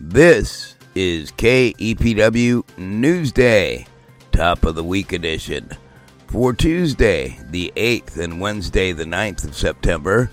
This is KEPW Newsday, top of the week edition, for Tuesday the 8th and Wednesday the 9th of September,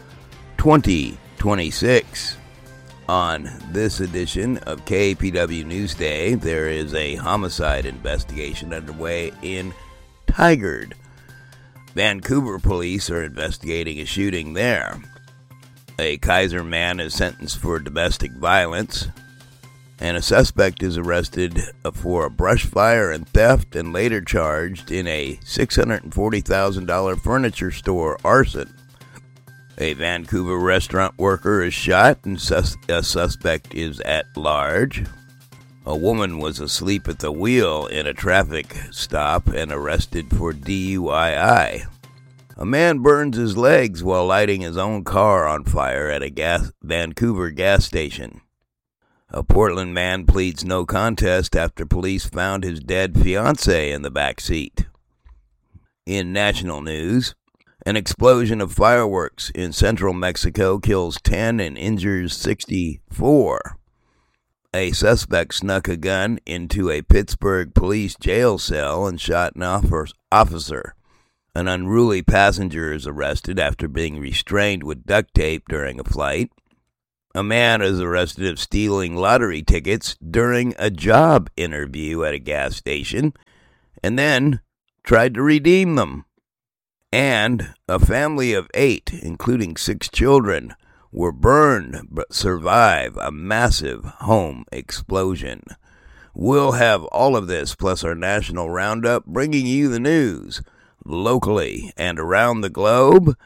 2026. On this edition of KEPW Newsday, there is a homicide investigation underway in Tigard. Vancouver police are investigating a shooting there. A Kaiser man is sentenced for domestic violence, and a suspect is arrested for a brush fire and theft and later charged in a $640,000 furniture store arson. A Vancouver restaurant worker is shot and a suspect is at large. A woman was asleep at the wheel in a traffic stop and arrested for DUI. A man burns his legs while lighting his own car on fire at a Vancouver gas station. A Portland man pleads no contest after police found his dead fiancé in the back seat. In national news, an explosion of fireworks in central Mexico kills 10 and injures 64. A suspect snuck a gun into a Pittsburgh police jail cell and shot an officer. An unruly passenger is arrested after being restrained with duct tape during a flight. A man is arrested of stealing lottery tickets during a job interview at a gas station and then tried to redeem them. And a family of 8, including 6 children, were burned but survived a massive home explosion. We'll have all of this plus our national roundup bringing you the news locally and around the globe.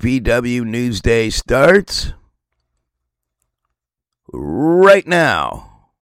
KEPW Newsday starts right now.